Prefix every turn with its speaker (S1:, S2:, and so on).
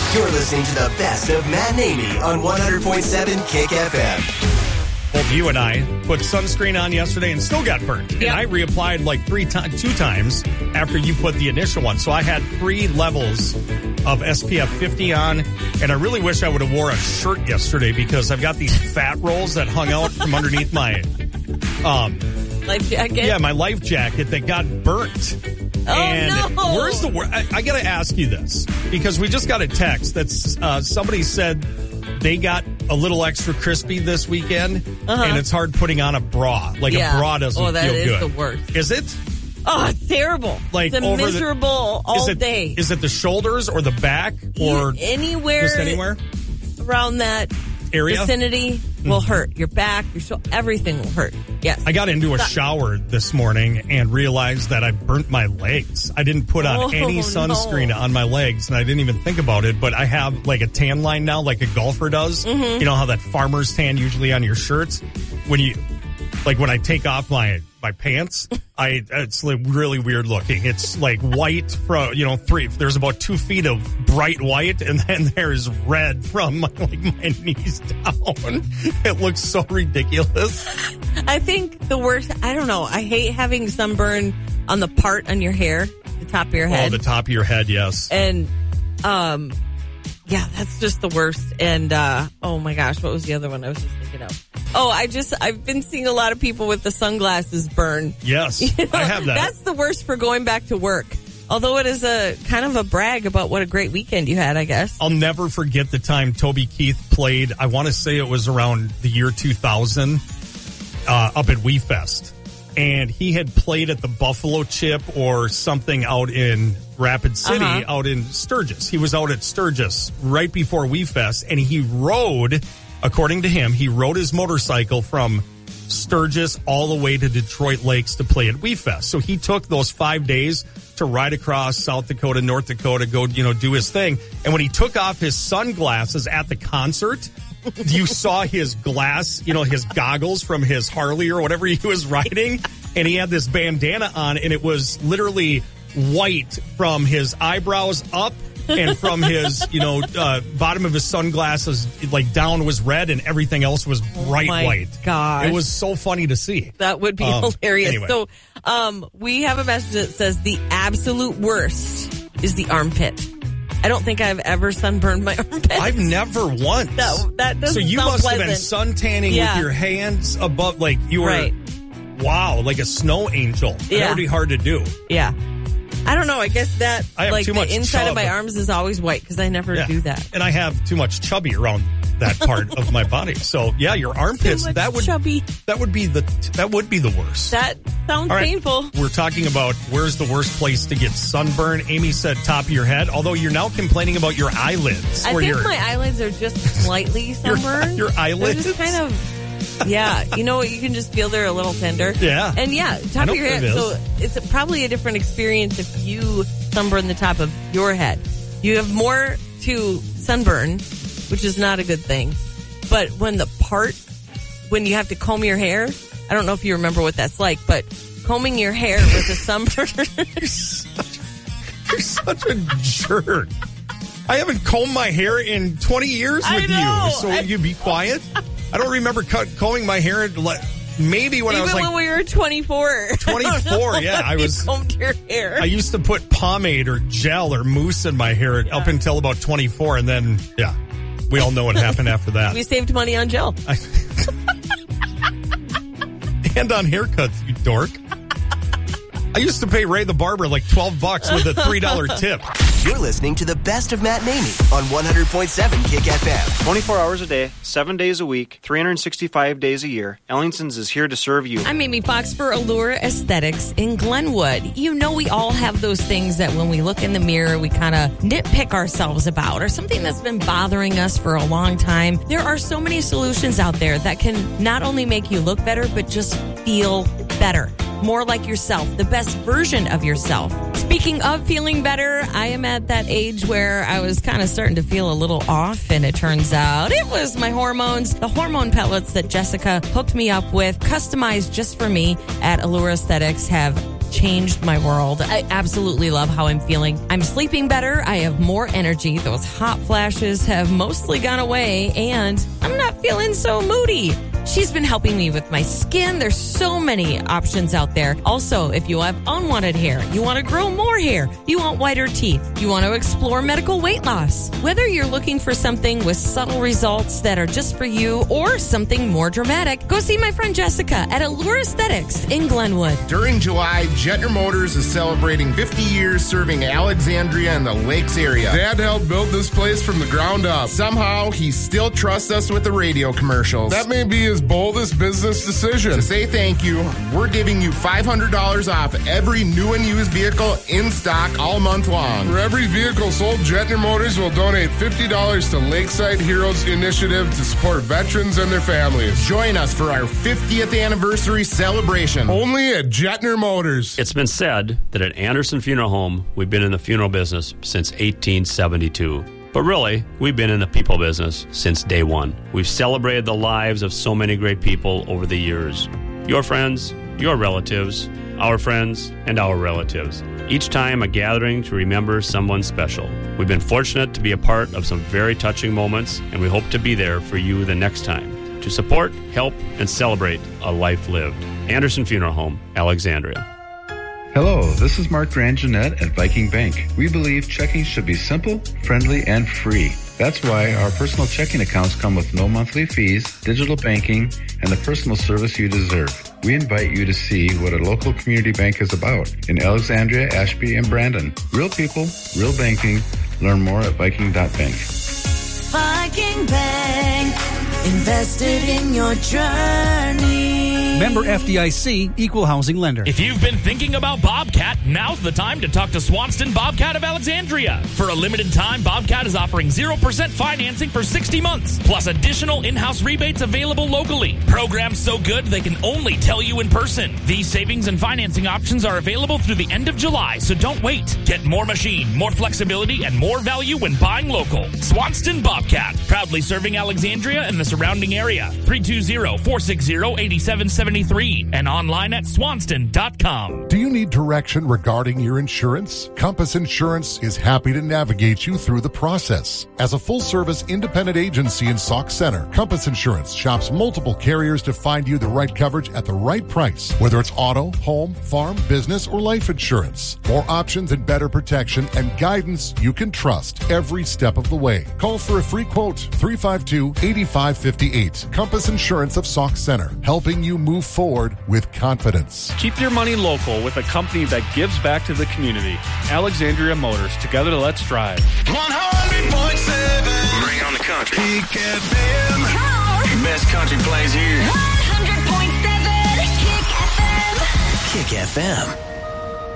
S1: You're listening to the best of Matt and Amy on 100.7 Kick FM.
S2: Both you and I put sunscreen on yesterday and still got burnt.
S3: Yep.
S2: And I reapplied like two times after you put the initial one. So I had 3 levels of SPF 50 on. And I really wish I would have wore a shirt yesterday because I've got these fat rolls that hung out from underneath my
S3: life jacket?
S2: Yeah, my life jacket that got burnt.
S3: Oh,
S2: and
S3: no.
S2: Where's the word? I got to ask you this because we just got a text that somebody said they got a little extra crispy this weekend, and it's hard putting on a bra. Like a bra doesn't feel good.
S3: Oh, that is the worst.
S2: Is it?
S3: Oh, it's terrible.
S2: Like
S3: it's miserable all day.
S2: Is it the shoulders or the back or
S3: anywhere?
S2: Just anywhere
S3: around that
S2: area
S3: vicinity will hurt. Your back, your shoulder, everything will hurt. Yes.
S2: I got into a shower this morning and realized that I burnt my legs. I didn't put on any sunscreen on my legs, and I didn't even think about it, but I have like a tan line now, like a golfer does. You know how that farmer's tan usually on your shirts? When I take off my pants, it's like really weird looking. It's like white from, there's about 2 feet of bright white, and then there's red from my knees down. It looks so ridiculous.
S3: I think the worst, I don't know, I hate having sunburn on the part on your hair, the top of your head.
S2: Oh, the top of your head, yes.
S3: And, yeah, that's just the worst. And, oh my gosh, what was the other one I was just thinking of? Oh, I've been seeing a lot of people with the sunglasses burn.
S2: Yes, I have that.
S3: That's the worst for going back to work. Although it is a kind of a brag about what a great weekend you had, I guess.
S2: I'll never forget the time Toby Keith played. I want to say it was around the year 2000 up at WeFest. And he had played at the Buffalo Chip or something out in Rapid City, out in Sturgis. He was out at Sturgis right before WeFest, and he rode, according to him, his motorcycle from Sturgis all the way to Detroit Lakes to play at WeFest. So he took those 5 days to ride across South Dakota, North Dakota, go, do his thing. And when he took off his sunglasses at the concert, you saw his glass, his goggles from his Harley or whatever he was riding. And he had this bandana on, and it was literally white from his eyebrows up. And from his, bottom of his sunglasses, like down was red and everything else was bright white.
S3: God,
S2: it was so funny to see.
S3: That would be hilarious.
S2: Anyway.
S3: So, we have a message that says the absolute worst is the armpit. I don't think I've ever sunburned my armpit.
S2: I've never once.
S3: That doesn't
S2: So you
S3: sound
S2: must
S3: pleasant.
S2: have been sun tanning with your hands above, like you were.
S3: Right.
S2: Wow, like a snow angel.
S3: Yeah.
S2: That would be hard to do.
S3: Yeah. I don't know. I guess that
S2: I have too much
S3: the inside
S2: chub.
S3: of my arms is always white because I never do that.
S2: And I have too much chubby around that part of my body. So yeah, your armpits. That would
S3: chubby.
S2: That would be the worst.
S3: That sounds painful.
S2: We're talking about where's the worst place to get sunburn. Amy said top of your head. Although you're now complaining about your eyelids.
S3: I think my eyelids are just slightly sunburned.
S2: Your eyelids.
S3: They're just kind of. Yeah, you can just feel they're a little tender.
S2: Yeah.
S3: And top of your head. So it's probably a different experience if you sunburn the top of your head. You have more to sunburn, which is not a good thing. But when you have to comb your hair, I don't know if you remember what that's like, but combing your hair with a sunburn.
S2: You're such a jerk. I haven't combed my hair in 20 years with you, so you be quiet. I don't remember combing my hair maybe when I was like...
S3: Even when we were 24.
S2: 24, yeah. I was...
S3: combed your hair.
S2: I used to put pomade or gel or mousse in my hair up until about 24, and then, we all know what happened after that.
S3: We saved money on gel.
S2: And on haircuts, you dork. I used to pay Ray the barber like $12 with a $3 tip.
S1: You're listening to the best of Matt and Amy on 100.7 Kick FM.
S4: 24 hours a day, 7 days a week, 365 days a year. Ellington's is here to serve you.
S3: I'm Amy Fox for Allure Aesthetics in Glenwood. We all have those things that when we look in the mirror, we kind of nitpick ourselves about, or something that's been bothering us for a long time. There are so many solutions out there that can not only make you look better, but just feel better. More like yourself, the best version of yourself. Speaking of feeling better, I am at that age where I was kind of starting to feel a little off, and it turns out it was my hormones. The hormone pellets that Jessica hooked me up with, customized just for me at Allure Aesthetics, have changed my world. I absolutely love how I'm feeling. I'm sleeping better. I have more energy. Those hot flashes have mostly gone away, and I'm not feeling so moody. She's been helping me with my skin. There's so many options out there. Also, if you have unwanted hair, you want to grow more hair, you want whiter teeth, you want to explore medical weight loss. Whether you're looking for something with subtle results that are just for you or something more dramatic, go see my friend Jessica at Allure Aesthetics in Glenwood.
S5: During July, Jetner Motors is celebrating 50 years serving Alexandria and the Lakes area.
S6: Dad helped build this place from the ground up.
S5: Somehow, he still trusts us with the radio commercials.
S6: That may be his boldest business decision.
S5: To say thank you, we're giving you $500 off every new and used vehicle in stock all month long.
S6: For every vehicle sold, Jetner Motors will donate $50 to Lakeside Heroes Initiative to support veterans and their families.
S5: Join us for our 50th anniversary celebration.
S6: Only at Jetner Motors.
S7: It's been said that at Anderson Funeral Home, we've been in the funeral business since 1872. But really, we've been in the people business since day one. We've celebrated the lives of so many great people over the years. Your friends, your relatives, our friends, and our relatives. Each time a gathering to remember someone special. We've been fortunate to be a part of some very touching moments, and we hope to be there for you the next time to support, help, and celebrate a life lived. Anderson Funeral Home, Alexandria.
S8: Hello, this is Mark Grangenet at Viking Bank. We believe checking should be simple, friendly, and free. That's why our personal checking accounts come with no monthly fees, digital banking, and the personal service you deserve. We invite you to see what a local community bank is about in Alexandria, Ashby, and Brandon. Real people, real banking. Learn more at Viking.bank.
S9: Viking Bank, invested in your journey.
S10: Member FDIC, equal housing lender.
S11: If you've been thinking about Bobcat, now's the time to talk to Swanston Bobcat of Alexandria. For a limited time, Bobcat is offering 0% financing for 60 months, plus additional in-house rebates available locally. Programs so good they can only tell you in person. These savings and financing options are available through the end of July, so don't wait. Get more machine, more flexibility, and more value when buying local. Swanston Bobcat, proudly serving Alexandria and the surrounding area. 320-460-8773 and online at swanston.com.
S12: Do you need direction regarding your insurance? Compass Insurance is happy to navigate you through the process. As a full-service independent agency in Sauk Center, Compass Insurance shops multiple carriers to find you the right coverage at the right price, whether it's auto, home, farm, business, or life insurance. More options and better protection and guidance you can trust every step of the way. Call for a free quote, 352-8558. Compass Insurance of Sauk Center, helping you move forward with confidence.
S13: Keep your money local with a company that gives back to the community. Alexandria Motors. Together, let's drive.
S1: 100.7. Bring on the country. Kick FM. Best country plays here.
S9: 100.7 Kick FM.
S1: Kick FM.